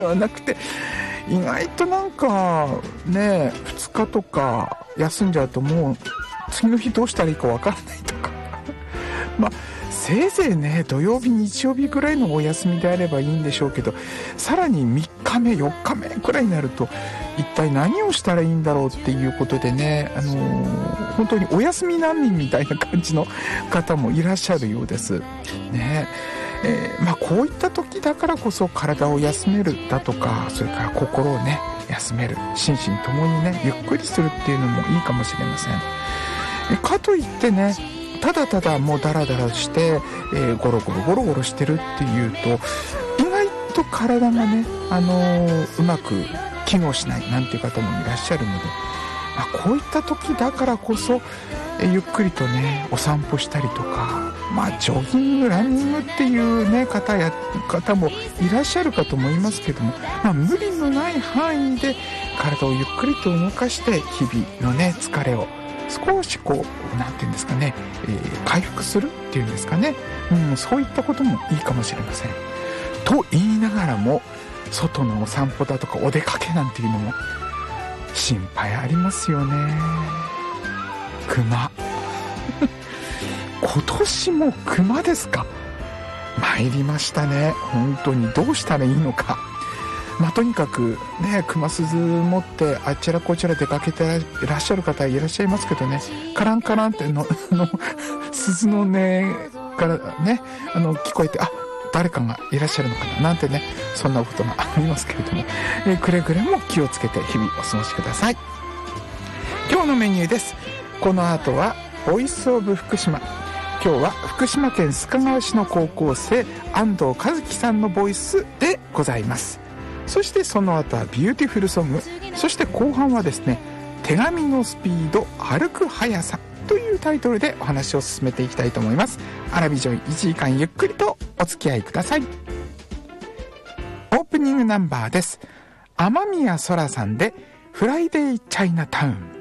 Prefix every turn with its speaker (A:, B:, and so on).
A: はなくて、意外となんかね、2日とか休んじゃうともう次の日どうしたらいいかわからないとかまあせいぜいね、土曜日日曜日ぐらいのお休みであればいいんでしょうけど、さらに3日目4日目くらいになると一体何をしたらいいんだろうっていうことでね、本当にお休み難民みたいな感じの方もいらっしゃるようですね。こういった時だからこそ体を休めるだとか、それから心をね休める、心身ともにねゆっくりするっていうのもいいかもしれません。かといってね、ただただもうダラダラして、ゴロゴロしてるっていうと、意外と体がね、うまく機能しないなんていう方もいらっしゃるので、こういった時だからこそ、ゆっくりとねお散歩したりとか、ジョギングランニングっていうね方もいらっしゃるかと思いますけども、無理のない範囲で体をゆっくりと動かして、日々のね疲れを少しなんていうんですかね、回復するっていうんですかね、そういったこともいいかもしれません。と言いながらも、外のお散歩だとかお出かけなんていうのも心配ありますよね。熊今年も熊ですか。参りましたね。本当にどうしたらいいのか。とにかくね、熊鈴持ってあちらこちら出かけていらっしゃる方いらっしゃいますけどね、カランカランって鈴の音からね聞こえて、誰かがいらっしゃるのかななんてね、そんなことがありますけれども、くれぐれも気をつけて日々お過ごしください。今日のメニューです。この後はボイスオブ福島。今日は福島県須賀川市の高校生安藤和樹さんのボイスでございます。そしてその後はビューティフルソング、そして後半はですね、手紙のスピード歩く速さというタイトルでお話を進めていきたいと思います。アラビジョイ1時間ゆっくりとお付き合いください。オープニングナンバーです。雨宮そらさんでフライデーチャイナタウン。